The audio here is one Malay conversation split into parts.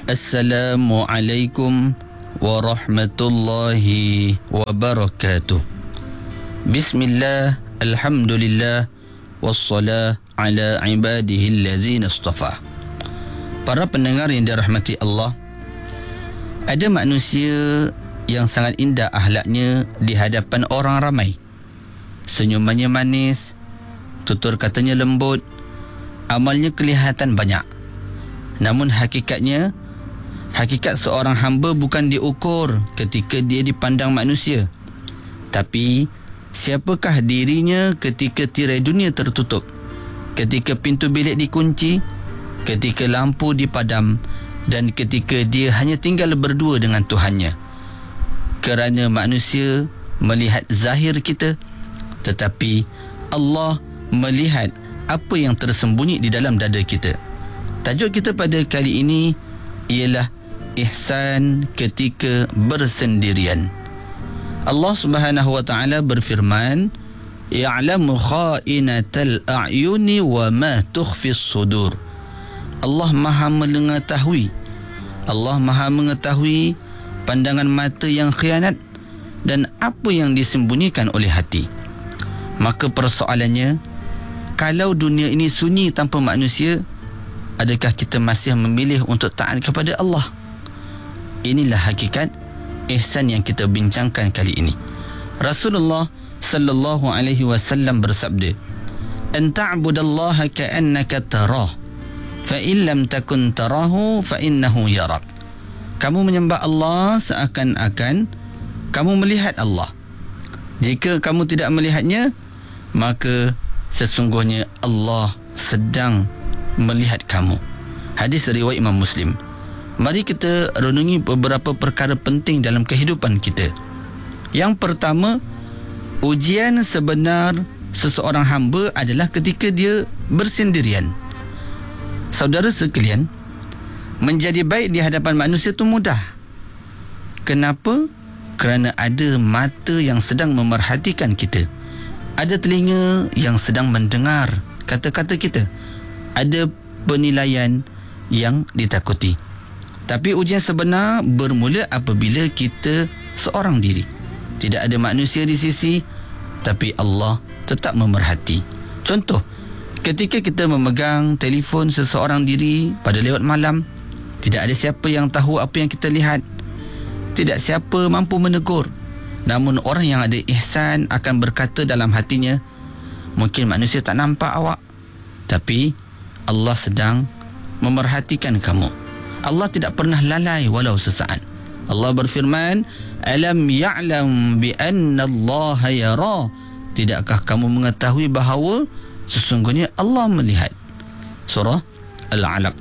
Assalamualaikum warahmatullahi wabarakatuh. Bismillah, alhamdulillah, wassalah ala ibadihi allazina istafa. Para pendengar yang dirahmati Allah, ada manusia yang sangat indah akhlaknya di hadapan orang ramai. Senyumannya manis, tutur katanya lembut, amalnya kelihatan banyak. Namun hakikat seorang hamba bukan diukur ketika dia dipandang manusia, tapi siapakah dirinya ketika tirai dunia tertutup, ketika pintu bilik dikunci, ketika lampu dipadam, dan ketika dia hanya tinggal berdua dengan Tuhannya. Kerana manusia melihat zahir kita, tetapi Allah melihat apa yang tersembunyi di dalam dada kita. Tajuk kita pada kali ini ialah ihsan ketika bersendirian. Allah Subhanahu wa taala berfirman, "Ya'lamu kha'inatal a'yuni wa ma tukhfis sudur." Allah Maha mengetahui. Allah Maha mengetahui pandangan mata yang khianat dan apa yang disembunyikan oleh hati. Maka persoalannya, kalau dunia ini sunyi tanpa manusia, adakah kita masih memilih untuk taat kepada Allah? Inilah hakikat ihsan yang kita bincangkan kali ini. Rasulullah sallallahu alaihi wasallam bersabda, "An ta'budallaha ka'annaka tarah, fa in lam takun tarahu fa innahu yarak." Kamu menyembah Allah seakan-akan kamu melihat Allah. Jika kamu tidak melihatnya, maka sesungguhnya Allah sedang melihat kamu. Hadis riwayat Imam Muslim. Mari kita renungi beberapa perkara penting dalam kehidupan kita. Yang pertama, ujian sebenar seseorang hamba adalah ketika dia bersendirian. Saudara sekalian, menjadi baik di hadapan manusia itu mudah. Kenapa? Kerana ada mata yang sedang memerhatikan kita. Ada telinga yang sedang mendengar kata-kata kita. Ada penilaian yang ditakuti. Tapi ujian sebenar bermula apabila kita seorang diri. Tidak ada manusia di sisi, tapi Allah tetap memerhati. Contoh, ketika kita memegang telefon seseorang diri pada lewat malam, tidak ada siapa yang tahu apa yang kita lihat. Tidak siapa mampu menegur. Namun orang yang ada ihsan akan berkata dalam hatinya, mungkin manusia tak nampak awak, tapi Allah sedang memerhatikan kamu. Allah tidak pernah lalai walau sesaat. Allah berfirman, "Alam ya'lam bi anna Allah yara." Tidakkah kamu mengetahui bahawa sesungguhnya Allah melihat? Surah Al-Alaq.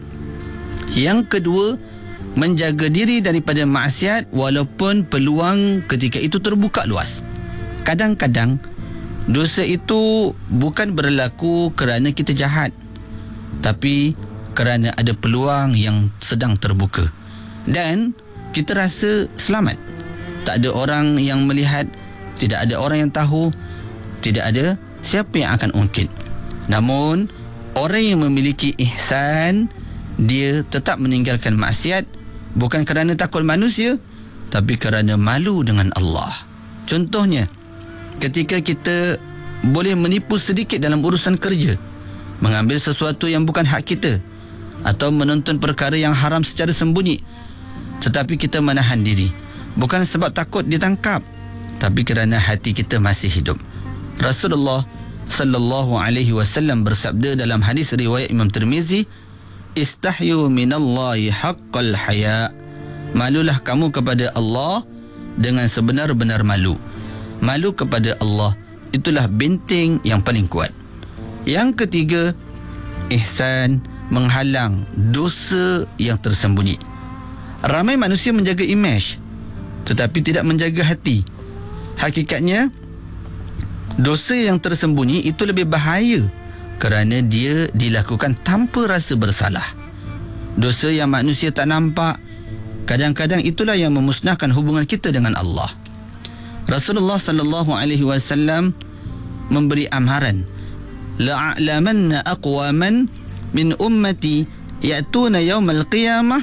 Yang kedua, menjaga diri daripada maksiat walaupun peluang ketika itu terbuka luas. Kadang-kadang dosa itu bukan berlaku kerana kita jahat, tapi kerana ada peluang yang sedang terbuka dan kita rasa selamat. Tak ada orang yang melihat, tidak ada orang yang tahu, tidak ada siapa yang akan ungkit. Namun orang yang memiliki ihsan, dia tetap meninggalkan maksiat bukan kerana takut manusia, tapi kerana malu dengan Allah. Contohnya, ketika kita boleh menipu sedikit dalam urusan kerja, mengambil sesuatu yang bukan hak kita, atau menonton perkara yang haram secara sembunyi, tetapi kita menahan diri, bukan sebab takut ditangkap, tapi kerana hati kita masih hidup. Rasulullah sallallahu alaihi wasallam bersabda dalam hadis riwayat Imam Tirmizi, "Istahyu minallahi haqqal haya." Malulah kamu kepada Allah dengan sebenar-benar malu. Malu kepada Allah, itulah benteng yang paling kuat. Yang ketiga, ihsan menghalang dosa yang tersembunyi. Ramai manusia menjaga imej, tetapi tidak menjaga hati. Hakikatnya, dosa yang tersembunyi itu lebih bahaya kerana dia dilakukan tanpa rasa bersalah. Dosa yang manusia tak nampak, kadang-kadang itulah yang memusnahkan hubungan kita dengan Allah. Rasulullah sallallahu alaihi wasallam memberi amaran, la'alamanna aqwaman min ummati ya'tuna yawmal qiyamah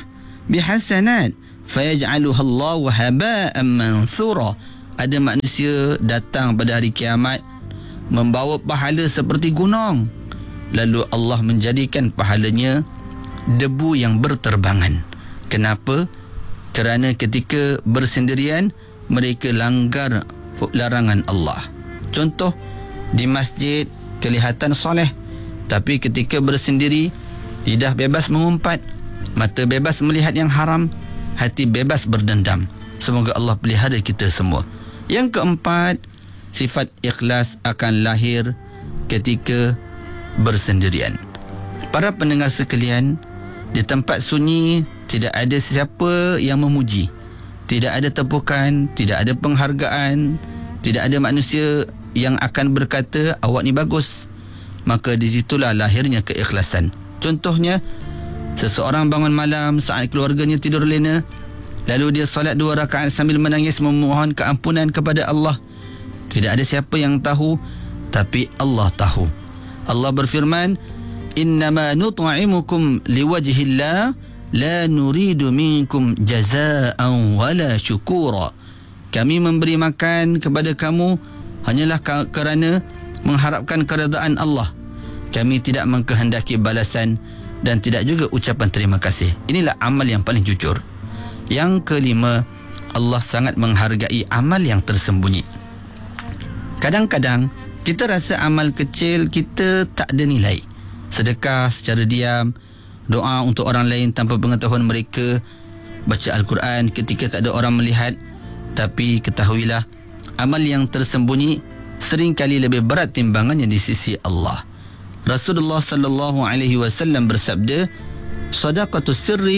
bihasanat fayaj'aluha Allahu haba'an manthura. Ada manusia datang pada hari kiamat membawa pahala seperti gunung, lalu Allah menjadikan pahalanya debu yang berterbangan. Kenapa? Kerana ketika bersendirian mereka langgar larangan Allah. Contoh, di masjid kelihatan soleh, tapi ketika bersendiri lidah bebas mengumpat, mata bebas melihat yang haram, hati bebas berdendam. Semoga Allah pelihara kita semua. Yang keempat, sifat ikhlas akan lahir ketika bersendirian. Para pendengar sekalian, di tempat sunyi tidak ada siapa yang memuji, tidak ada tepukan, tidak ada penghargaan, tidak ada manusia yang akan berkata awak ni bagus. Maka di situlah lahirnya keikhlasan. Contohnya, seseorang bangun malam saat keluarganya tidur lena, lalu dia solat 2 rakaat sambil menangis memohon keampunan kepada Allah. Tidak ada siapa yang tahu, tapi Allah tahu. Allah berfirman, innama nut'imukum liwajhillah la nuridu minkum jazaa'an wala syukura. Kami memberi makan kepada kamu hanyalah kerana mengharapkan keredaan Allah. Kami tidak mengkehendaki balasan dan tidak juga ucapan terima kasih. Inilah amal yang paling jujur. Yang kelima, Allah sangat menghargai amal yang tersembunyi. Kadang-kadang kita rasa amal kecil kita tak ada nilai. Sedekah secara diam, doa untuk orang lain tanpa pengetahuan mereka, baca Al-Quran ketika tak ada orang melihat. Tapi ketahuilah, amal yang tersembunyi seringkali lebih berat timbangannya di sisi Allah. Rasulullah sallallahu alaihi wasallam bersabda, "Shadaqatus sirri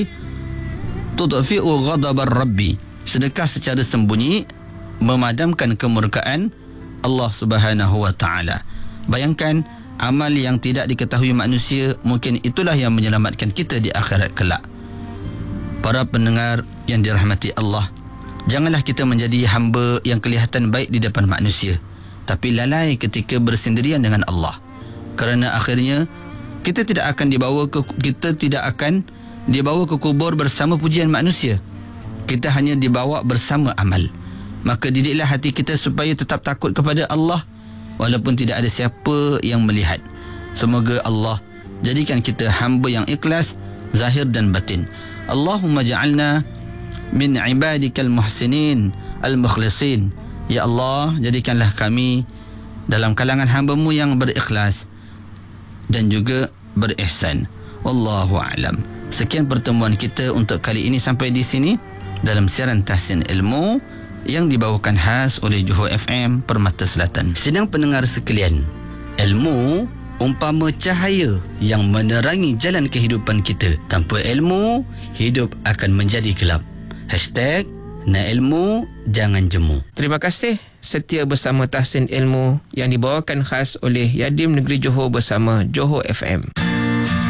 tudfi'u ghadabar Rabbi." Sedekah secara sembunyi memadamkan kemurkaan Allah Subhanahu wa taala. Bayangkan, amal yang tidak diketahui manusia, mungkin itulah yang menyelamatkan kita di akhirat kelak. Para pendengar yang dirahmati Allah, janganlah kita menjadi hamba yang kelihatan baik di depan manusia, tapi lalai ketika bersendirian dengan Allah. Kerana akhirnya kita tidak akan dibawa ke kubur bersama pujian manusia. Kita hanya dibawa bersama amal. Maka didiklah hati kita supaya tetap takut kepada Allah walaupun tidak ada siapa yang melihat. Semoga Allah jadikan kita hamba yang ikhlas zahir dan batin. Allahumma ja'alna min ibadikal muhsinin al-mukhlisin. Ya Allah, jadikanlah kami dalam kalangan hamba-Mu yang berikhlas dan juga berihsan. Wallahu a'lam. Sekian pertemuan kita untuk kali ini sampai di sini dalam siaran Tahsin Ilmu yang dibawakan khas oleh Johor FM Permata Selatan. Sidang pendengar sekalian, ilmu umpama cahaya yang menerangi jalan kehidupan kita. Tanpa ilmu, hidup akan menjadi gelap. #Na ilmu jangan jemu. Terima kasih setia bersama Tahsin Ilmu yang dibawakan khas oleh Yadim Negeri Johor bersama Johor FM.